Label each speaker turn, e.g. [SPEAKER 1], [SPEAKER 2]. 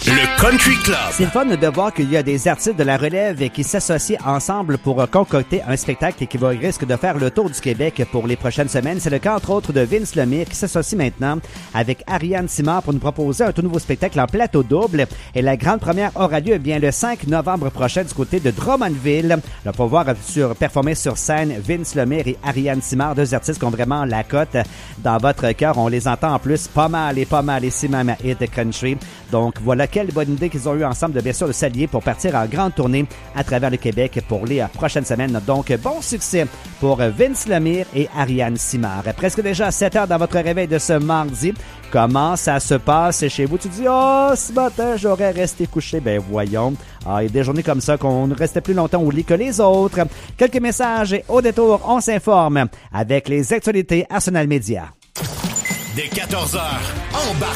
[SPEAKER 1] Le Country Club.
[SPEAKER 2] C'est le fun de voir qu'il y a des artistes de la relève qui s'associent ensemble pour concocter un spectacle qui risque de faire le tour du Québec pour les prochaines semaines. C'est le cas, entre autres, de Vince Lemire qui s'associe maintenant avec Ariane Simard pour nous proposer un tout nouveau spectacle en plateau double. Et la grande première aura lieu bien le 5 novembre prochain du côté de Drummondville. Là, pour voir performer sur scène Vince Lemire et Ariane Simard, deux artistes qui ont vraiment la cote dans votre cœur. On les entend en plus pas mal et c'est même à hit country. Donc voilà, quelle bonne idée qu'ils ont eu ensemble de bien sûr de s'allier pour partir en grande tournée à travers le Québec pour les prochaines semaines. Donc bon succès pour Vince Lemire et Ariane Simard. Presque déjà 7 heures dans votre réveil de ce mardi. Comment ça se passe chez vous? Tu dis, ce matin, j'aurais resté couché. Ben voyons. Il y a des journées comme ça qu'on restait plus longtemps au lit que les autres. Quelques messages et au détour, on s'informe avec les actualités Arsenal Média.
[SPEAKER 1] Dès 14h, embarque